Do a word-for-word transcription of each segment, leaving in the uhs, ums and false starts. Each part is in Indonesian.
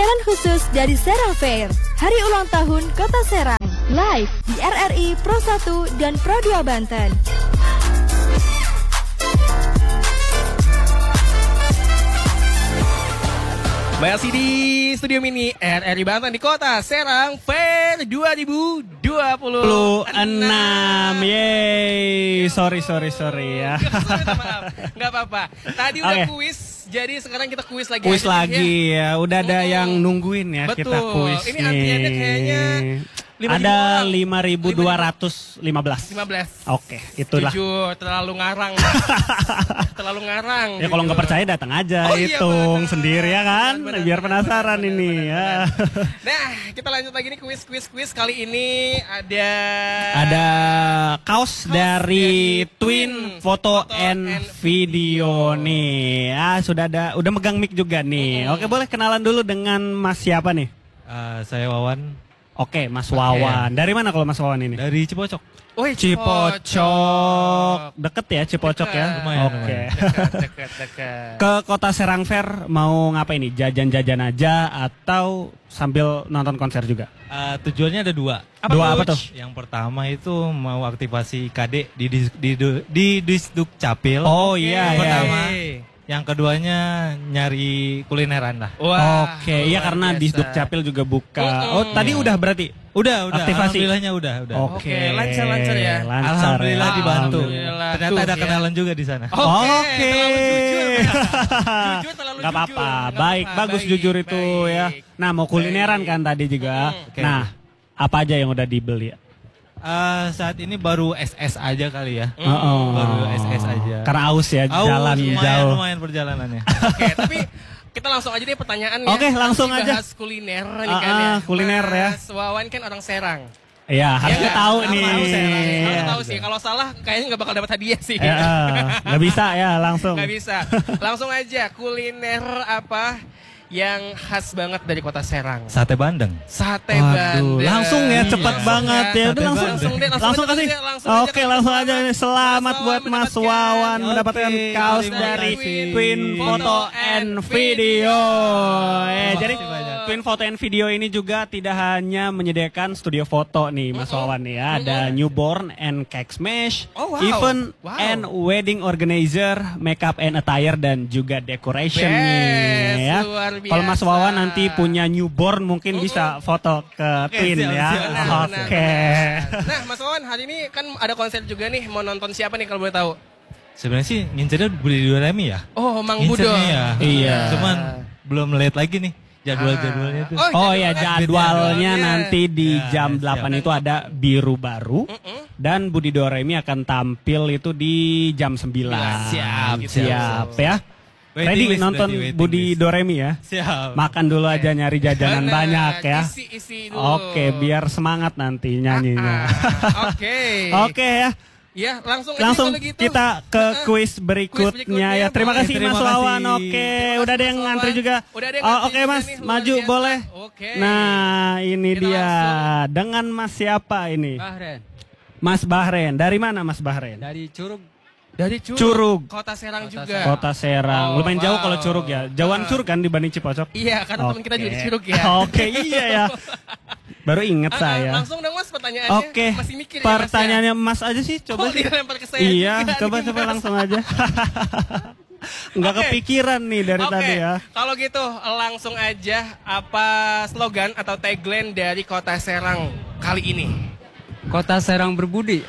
siaran khusus dari Serang Fair, Hari Ulang Tahun Kota Serang, live di R R I Pro satu dan Pro dua Banten. Masih di studio mini R R I Banten di Kota Serang Fair dua ribu dua puluh enam. Yeay, sorry sorry sorry ya. Nggak apa-apa. Tadi udah Okay. kuis, jadi sekarang kita kuis lagi. Kuis aja, lagi ya. Udah ada Hmm. yang nungguin ya. Betul. Kita kuis Ini nih. antriannya kayaknya lima ribu ada orang. lima ribu dua ratus lima belas. lima belas. Oke, itulah. Jujur, terlalu ngarang. terlalu ngarang. Ya kalau nggak jujur. percaya datang aja, Oh, iya, hitung benar. sendiri ya kan, Benar, benar, biar benar, penasaran benar, ini benar, ya. benar. Nah, kita lanjut lagi nih kuis kuis kuis kali ini ada Ada kaos dari dari Twin Twin Foto Foto and and Video nih. Ah, sudah ada, udah megang mic juga nih. Oke, boleh kenalan dulu dengan Mas siapa nih? Uh, saya Wawan Oke, Mas Wawan. Dari mana kalau Mas Wawan ini? dari Cipocok. Woi, Cipocok. Deket ya Cipocok ya? Deket. Lumayan, Oke. Dekat, dekat, dekat. Ke Kota Serang Fair mau ngapain nih? Jajan-jajan aja atau sambil nonton konser juga? Uh, tujuannya ada dua. Apa Dua tuh? apa tuh? Yang pertama itu mau aktivasi K D di di di, di Disduk Capil. Oh iya, Yang iya. pertama. Yang keduanya nyari kulineran lah. Wah, Oke, iya luar karena biasa. di Duk Capil juga buka. Mm-mm. Oh, tadi udah berarti? Udah, udah. Aktivasi? Alhamdulillahnya udah, udah. Oke, Oke, lancar-lancar ya. Lancar Alhamdulillah ya. dibantu. Alhamdulillah. Ternyata Tuh, ada ya. kenalan juga di sana. Oke, Oke. terlalu jujur. Jujur terlalu Gak apa-apa, jujur. Nggak baik, apa-apa. bagus Baik, jujur itu baik. ya. Nah, mau kulineran Baik. kan tadi juga. Mm, oke. Nah, apa aja yang udah dibeli? Uh, saat ini baru S S aja kali ya. Oh, Baru S S aja. Karena aus ya, Aus, jalan lumayan, jauh. lumayan perjalanannya. Oke, tapi kita langsung aja deh pertanyaan ya. Oke, langsung Masih aja. bahas kuliner nih Ah, kan ya. ah, kuliner ya. Mas Wawan kan orang Serang. Iya, harusnya Ya, tahu harus nih. tahu Serang. Harus Iya. tahu sih. Kalau salah kayaknya nggak bakal dapat hadiah sih. Ya, nggak bisa ya langsung. Nggak bisa. Langsung aja kuliner apa yang khas banget dari kota Serang? Sate bandeng. Sate Waduh, bandeng. langsung ya, cepat Langsung banget ya. Udah Sate langsung, Langsung deh, langsung langsung aja, kasih. langsung aja, langsung aja, Oke, kasih langsung aja. selamat. nih. Selamat Mas buat Wawan Mas mendapatkan- Wawan Oke, mendapatkan kaos terima dari kasih. Twin Foto and Video. Eh, jadi kasih banyak. Twin Foto and Video ini juga tidak hanya menyediakan studio foto nih, Mas Wawan nih ya. Ada newborn and cake smash, Oh, wow. event Wow. and wedding organizer, makeup and attire dan juga decoration Best, nih ya. luar Kalau Mas biasa. Wawan nanti punya newborn mungkin bisa foto ke Twin siap, ya. siap, Benar, Oke. benar, benar. Nah, Mas Wawan hari ini kan ada konser juga nih. Mau nonton siapa nih kalau boleh tahu? Sebenarnya sih ngincernya Budi Doremi ya. Oh, Mang Budo. Ngincernya ya. Iya. Cuman belum lihat lagi nih jadwal-jadwalnya tuh. Oh ya, jadwalnya jadwalnya. nanti di Ya, jam siap. delapan itu ada Biru Baru. Dan Budi Doremi akan tampil itu di jam sembilan. Siap, siap, siap. ya. Waiting Ready list nonton berarti, waiting Budi list. Doremi ya. Siap. Makan dulu aja nyari jajanan Benar, banyak ya. Isi-isi dulu. Oke, biar semangat nanti nyanyinya. Ah, Oke. Oke ya. Ya, langsung aja Langsung kalau gitu. kita ke Ah, kuis kuis berikutnya berikutnya, ya. Terima boleh. kasih Terima Mas kasih. Wawan. Oke, Terima udah ada kasih, yang Mas ngantri Wawan. juga. Udah ada yang Oh, ngantri Oke juga Mas, nih, luar maju biasa. boleh. Oke. Nah, ini Kita dia. langsung. Dengan Mas siapa ini? Bahren Mas Bahren. Dari mana Mas Bahren? dari Curug. Dari Curug. Curug. Kota Serang Kota juga. Serang. Kota Serang. Oh, Lumayan jauh wow. kalau Curug ya. Jauhan Ah. Curug kan dibanding Cipocok? Iya, karena teman kita juga di Curug ya. Oke, iya ya. Baru inget Ah, saya. Langsung dong Mas pertanyaannya. Oke. Masih mikir ya, Mas, ya? Pertanyaannya Mas aja sih, coba Oh, sih. dilempar ke saya Iya, juga coba nih, coba Mas. langsung aja. Nggak Oke. kepikiran nih dari Oke, tadi ya. kalau gitu langsung aja apa slogan atau tagline dari Kota Serang kali ini? Kota Serang berbudi.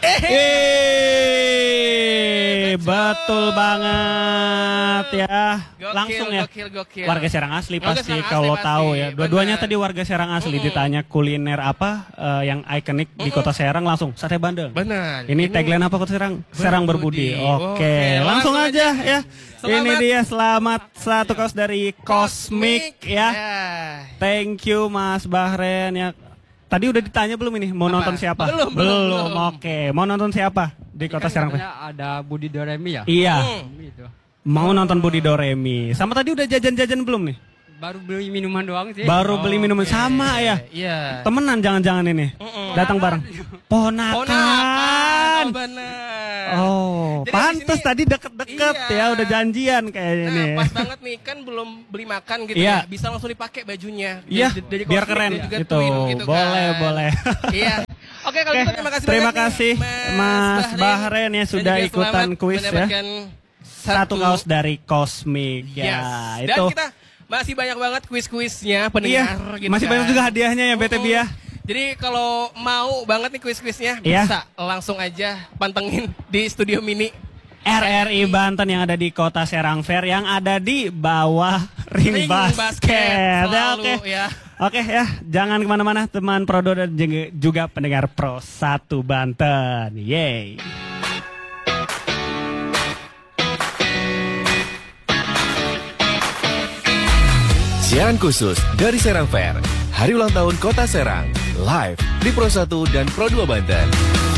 Eh, betul banget ya. Gokil, Langsung ya. Gokil, gokil. Warga Serang asli Warga pasti Serang asli kalau pasti, tahu ya. Dua-duanya benar. tadi warga Serang asli Mm-mm. ditanya kuliner apa eh, yang ikonik di Kota Serang langsung sate bandeng. Benar. Ini tagline apa Kota Serang? Serang berbudi. Berbudi. Oke, Oke, langsung langsung aja aja. ya. Selamat. Ini dia selamat satu kaos dari Cosmic ya. Thank you Mas Bahren ya. Tadi udah ditanya belum ini mau Apa? nonton siapa? Belum, belum, belum. Oke, mau nonton siapa di Kota Kan Serang? katanya ada Budi Doremi ya. Iya, Hmm. Gitu. mau nonton Budi Doremi. Sama tadi udah jajan-jajan belum nih? Baru beli minuman doang sih. Baru beli minuman sama ya. Iya. Temenan jangan-jangan ini. Mm-mm. Datang bareng. Ponakan. Ponakan. Oh, benar. Oh, Jadi pantes di sini- tadi deket-deket Iya. ya, udah janjian kayaknya Nah, nih. pas banget nih, kan belum beli makan gitu Iya. ya. Bisa langsung dipakai bajunya. Iya, Dari- dari biar Cosmic keren dan juga gitu. Twin gitu Boleh, kan. boleh. Iya. Oke, kalau Oke, gitu terima kasih terima banyak kasih, nih, Mas Bahren ya Dan sudah juga ikutan selamat kuis ya. mendapatkan Satu kaos dari Cosmic Yes. ya. Dan Itu. kita masih banyak banget kuis-kuisnya Iya, pendengar gitu masih kan. banyak juga hadiahnya ya B T B ya. Jadi kalau mau banget nih kuis-kuisnya Iya. bisa langsung aja pantengin di Studio Mini R R I Banten yang ada di Kota Serang Fair yang ada di bawah ring, Ring basket. basket Ya, selalu, Oke, ya. Oke ya, jangan kemana-mana teman Prodo dan jeng- juga pendengar Pro satu Banten. Yeay. Siaran khusus dari Serang Fair, Hari Ulang Tahun Kota Serang, live di Pro satu dan Pro dua Banten.